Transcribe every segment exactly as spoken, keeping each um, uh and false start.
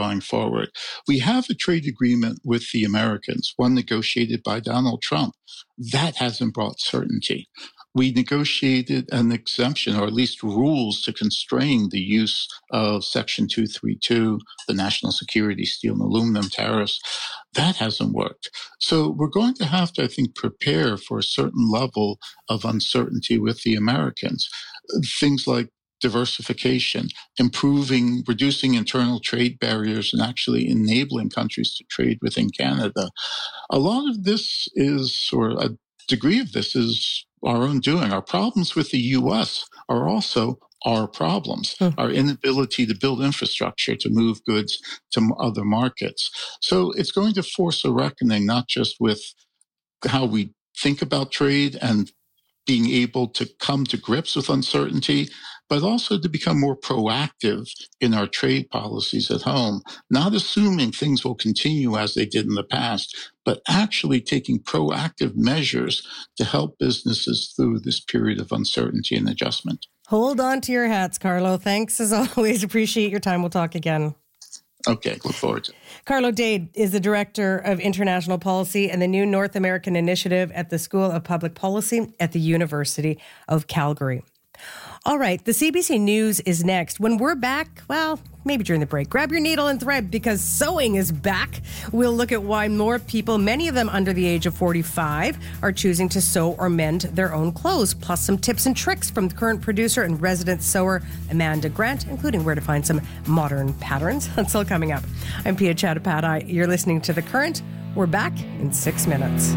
going forward. We have a trade agreement with the Americans, one negotiated by Donald Trump. That hasn't brought certainty. We negotiated an exemption, or at least rules, to constrain the use of Section two thirty-two, the national security steel and aluminum tariffs. That hasn't worked. So we're going to have to, I think, prepare for a certain level of uncertainty with the Americans. Things like diversification, improving, reducing internal trade barriers, and actually enabling countries to trade within Canada. A lot of this is, or a degree of this is our own doing. Our problems with the U S are also our problems, mm. our inability to build infrastructure to move goods to other markets. So it's going to force a reckoning, not just with how we think about trade and being able to come to grips with uncertainty, but also to become more proactive in our trade policies at home, not assuming things will continue as they did in the past, but actually taking proactive measures to help businesses through this period of uncertainty and adjustment. Hold on to your hats, Carlo. Thanks as always. Appreciate your time. We'll talk again. Okay, look forward to it. Carlo Dade is the Director of International Policy and the New North American Initiative at the School of Public Policy at the University of Calgary. All right, the C B C News is next. When we're back, well, maybe during the break, grab your needle and thread because sewing is back. We'll look at why more people, many of them under the age of forty-five, are choosing to sew or mend their own clothes, plus some tips and tricks from current producer and resident sewer Amanda Grant, including where to find some modern patterns. That's all coming up. I'm Pia Chattopadhyay. You're listening to The Current. We're back in six minutes.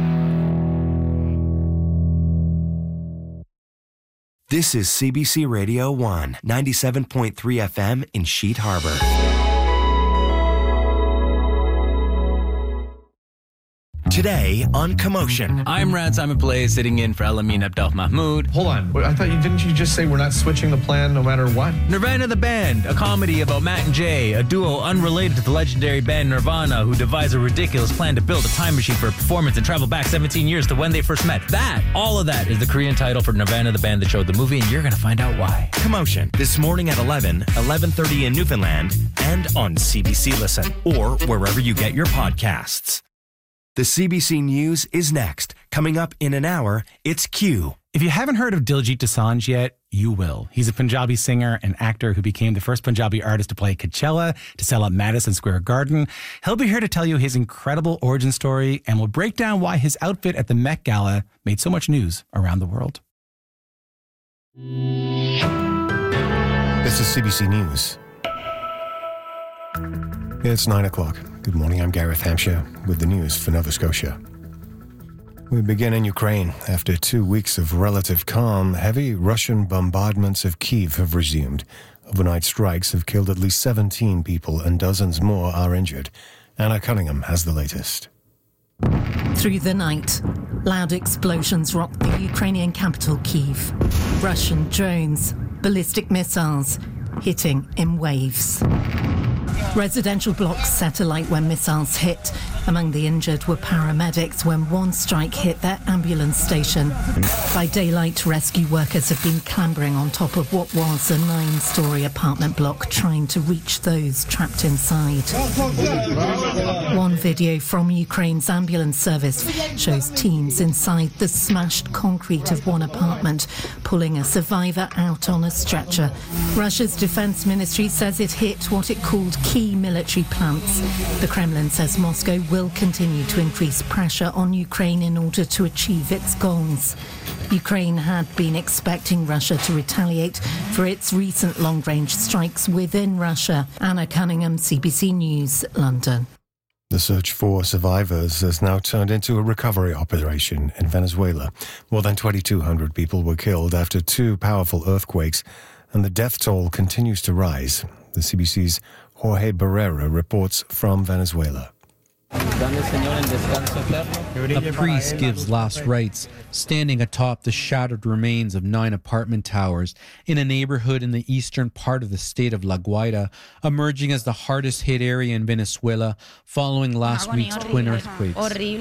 This is C B C Radio one, ninety-seven point three F M in Sheet Harbor. Today on Commotion. I'm Rad Simon Play, sitting in for Elamin Abdel Mahmoud. Hold on. I thought you didn't you just say we're not switching the plan no matter what? Nirvana the Band, a comedy about Matt and Jay, a duo unrelated to the legendary band Nirvana who devised a ridiculous plan to build a time machine for a performance and travel back seventeen years to when they first met. That, all of that is the Korean title for Nirvana the Band that showed the movie, and you're going to find out why. Commotion, this morning at eleven, eleven thirty in Newfoundland, and on C B C Listen, or wherever you get your podcasts. The C B C News is next. Coming up in an hour, it's Q. If you haven't heard of Diljit Dosanjh yet, you will. He's a Punjabi singer and actor who became the first Punjabi artist to play Coachella, to sell out Madison Square Garden. He'll be here to tell you his incredible origin story, and we'll break down why his outfit at the Met Gala made so much news around the world. This is C B C News. It's nine o'clock. Good morning, I'm Gareth Hampshire with the news for Nova Scotia. We begin in Ukraine. After two weeks of relative calm, heavy Russian bombardments of Kyiv have resumed. Overnight strikes have killed at least seventeen people and dozens more are injured. Anna Cunningham has the latest. Through the night, loud explosions rocked the Ukrainian capital Kyiv. Russian drones, ballistic missiles, hitting in waves. Residential blocks set alight when missiles hit. Among the injured were paramedics when one strike hit their ambulance station. By daylight, rescue workers have been clambering on top of what was a nine-storey apartment block trying to reach those trapped inside. One video from Ukraine's ambulance service shows teams inside the smashed concrete of one apartment pulling a survivor out on a stretcher. Russia's defense ministry says it hit what it called key military plants. The Kremlin says Moscow will continue to increase pressure on Ukraine in order to achieve its goals. Ukraine had been expecting Russia to retaliate for its recent long-range strikes within Russia. Anna Cunningham, C B C News, London. The search for survivors has now turned into a recovery operation in Venezuela. More than twenty-two hundred people were killed after two powerful earthquakes, and the death toll continues to rise. The C B C's Jorge Barrera reports from Venezuela. A priest gives last rites, standing atop the shattered remains of nine apartment towers in a neighborhood in the eastern part of the state of La Guaira, emerging as the hardest hit area in Venezuela following last week's twin earthquakes.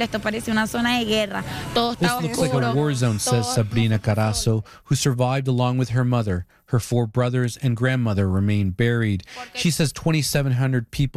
This looks like a war zone, says Sabrina Carazo, who survived along with her mother. Her four brothers and grandmother remain buried. She says twenty-seven hundred people